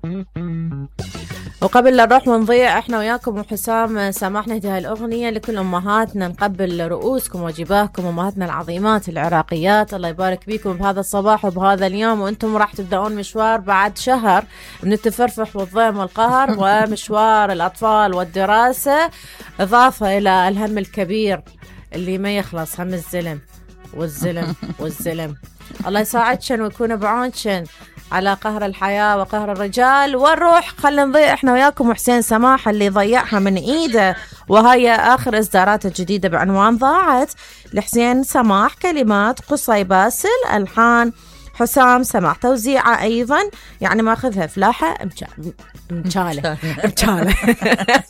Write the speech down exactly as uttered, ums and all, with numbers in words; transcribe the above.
وقبل لا نروح ونضيع احنا وياكم وحسام سماح نهدي هاي الأغنية لكل أمهاتنا، نقبل رؤوسكم وجباهكم أمهاتنا العظيمات العراقيات، الله يبارك بيكم بهذا الصباح وبهذا اليوم، وأنتم راح تبدأون مشوار بعد شهر من التفرفح والضيم والقهر ومشوار الأطفال والدراسة، إضافة إلى الهم الكبير اللي ما يخلص، هم الزلم والزلم والزلم. الله يساعدشن ويكون بعونشن على قهر الحياة وقهر الرجال. ونروح خلينا نضيع احنا وياكم وحسين سماح اللي ضيعها من ايده، وهي اخر اصداراته الجديدة بعنوان ضاعت لحسين سماح، كلمات قصي باسل، الحان حسام سماح، توزيعه ايضا يعني ماخذها فلاحة مشالة مشالة